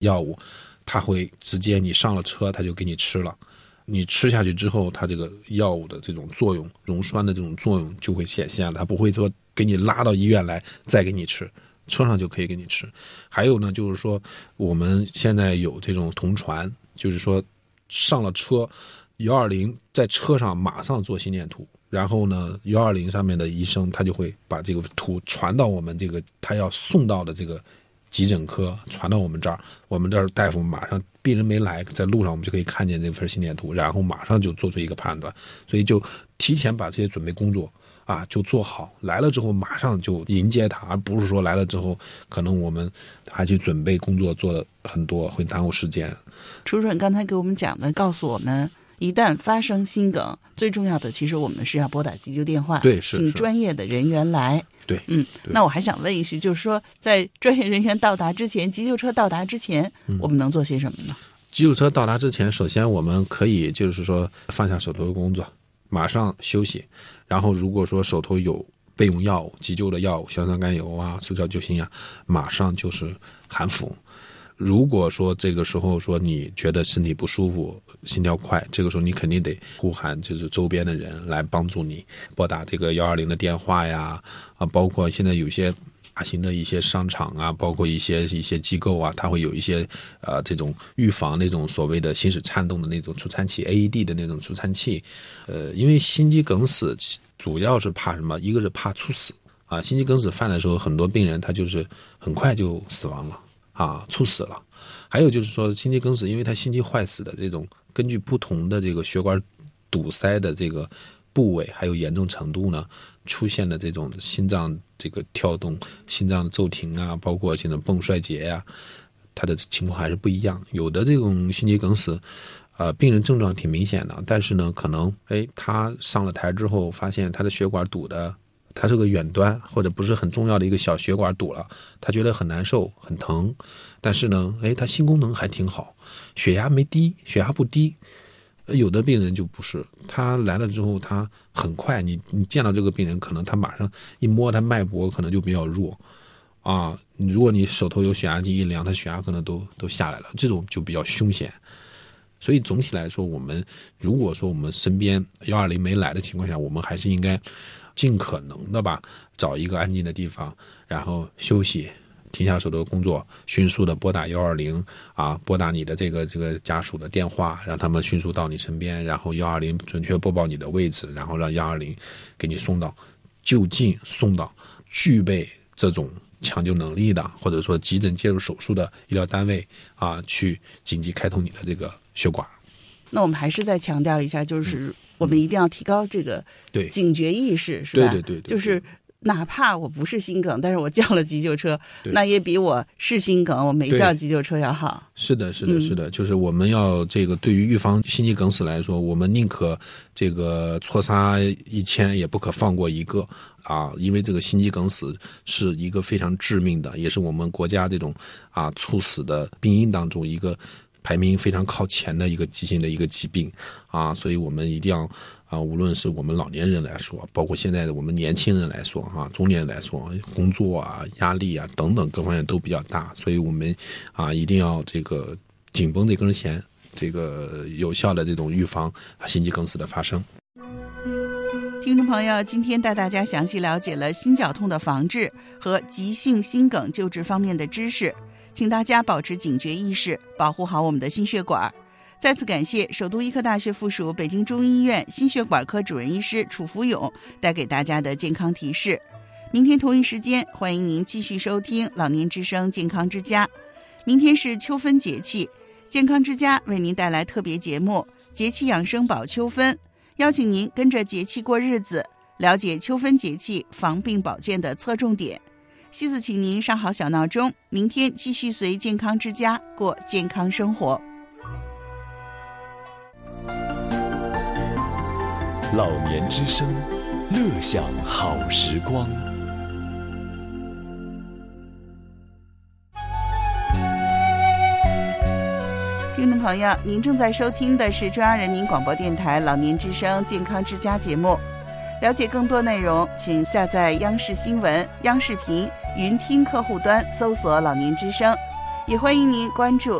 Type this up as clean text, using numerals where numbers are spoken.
药物，它会直接你上了车它就给你吃了，你吃下去之后，它这个药物的这种作用，溶栓的这种作用就会显现了，它不会说给你拉到医院来再给你吃，车上就可以给你吃。还有呢，就是说我们现在有这种同传，就是说上了车120在车上马上做心电图，然后呢120上面的医生他就会把这个图传到我们这个他要送到的这个急诊科，传到我们这儿，我们这儿大夫马上病人没来，在路上我们就可以看见这份心电图，然后马上就做出一个判断，所以就提前把这些准备工作就做好，来了之后马上就迎接他，而不是说来了之后可能我们还去准备工作做了很多，会耽误时间。 楚主任刚才给我们讲的告诉我们，一旦发生心梗，最重要的其实我们是要拨打急救电话， 对，是请专业的人员来。 对， 那我还想问一句，就是说在专业人员到达之前，急救车到达之前，我们能做些什么呢？ 急救车到达之前，首先我们可以就是说放下手头的工作，马上休息，然后如果说手头有备用药物、急救的药物，硝酸甘油速效救心药，马上就是含服。如果说这个时候说你觉得身体不舒服，心跳快，这个时候你肯定得呼喊就是周边的人来帮助你，拨打这个120的电话呀，包括现在有些大型的一些商场包括一些机构它会有一些这种预防那种所谓的心室颤动的那种除颤器 AED 的那种除颤器。因为心肌梗死主要是怕什么？一个是怕猝死心肌梗死犯的时候，很多病人他就是很快就死亡了猝死了。还有就是说心肌梗死，因为它心肌坏死的这种根据不同的这个血管堵塞的这个部位还有严重程度呢，出现的这种心脏这个跳动、心脏骤停包括现在泵衰竭它的情况还是不一样。有的这种心肌梗死病人症状挺明显的，但是呢可能他上了台之后发现他的血管堵的，他是个远端或者不是很重要的一个小血管堵了，他觉得很难受很疼，但是呢他心功能还挺好，血压没低，血压不低。有的病人就不是，他来了之后他很快，你见到这个病人可能他马上一摸他脉搏可能就比较弱如果你手头有血压计一量，他血压可能都下来了，这种就比较凶险。所以总体来说，我们如果说我们身边120没来的情况下，我们还是应该尽可能的找一个安静的地方，然后休息，停下手头的工作，迅速的拨打120拨打你的这个家属的电话，让他们迅速到你身边，然后120准确播报你的位置，然后让120给你送到就近送到具备这种抢救能力的或者说急诊介入手术的医疗单位去紧急开通你的这个血管。 那我们还是再强调一下，就是我们一定要提高这个警觉意识，是吧？ 对， 就是哪怕我不是心梗，但是我叫了急救车，那也比我是心梗我没叫急救车要好。 是的，就是我们要这个对于预防心肌梗死来说，我们宁可这个错杀1000，也不可放过一个因为这个心肌梗死是一个非常致命的，也是我们国家这种猝死的病因当中一个排名非常靠前的一个急性的一个疾病所以我们一定要无论是我们老年人来说，包括现在的我们年轻人来说中年人来说，工作压力等等各方面都比较大，所以我们一定要这个紧绷这根弦，这个有效的这种预防心肌梗死的发生。 听众朋友，今天带大家详细了解了心绞痛的防治和急性心梗救治方面的知识，请大家保持警觉意识，保护好我们的心血管。再次感谢首都医科大学附属北京中医院心血管科主任医师楚福勇带给大家的健康提示。明天同一时间，欢迎您继续收听老年之声健康之家。明天是秋分节气，健康之家为您带来特别节目节气养生保秋分，邀请您跟着节气过日子，了解秋分节气防病保健的侧重点。西子请您上好小闹钟，明天继续随健康之家过健康生活。 老年之声，乐享好时光。 听众朋友，您正在收听的是中央人民广播电台老年之声健康之家节目。了解更多内容，请下载央视新闻、央视频云听客户端，搜索老年之声。 也欢迎您关注